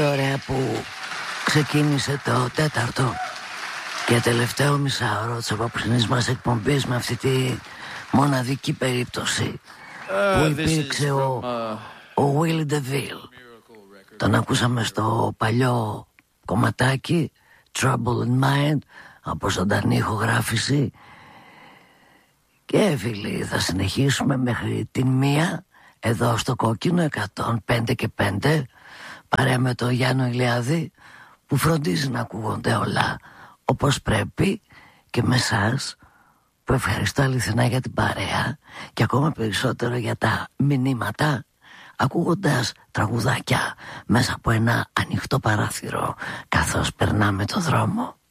ωραία που ξεκίνησε το τέταρτο και τελευταίο μισάωρο της απόψινής μας εκπομπής με αυτή τη μοναδική περίπτωση που υπήρξε ο Willie DeVille. Τον ακούσαμε στο παλιό κομματάκι Trouble in Mind από ζωντανή ηχογράφηση. Και φίλοι, θα συνεχίσουμε μέχρι την 1 εδώ στο Κόκκινο 105 και 5, παρέα με τον Γιάννο Ηλιάδη που φροντίζει να ακούγονται όλα όπως πρέπει, και με εσάς που ευχαριστώ αληθινά για την παρέα και ακόμα περισσότερο για τα μηνύματα, ακούγοντας τραγουδάκια μέσα από ένα ανοιχτό παράθυρο καθώς περνάμε το δρόμο.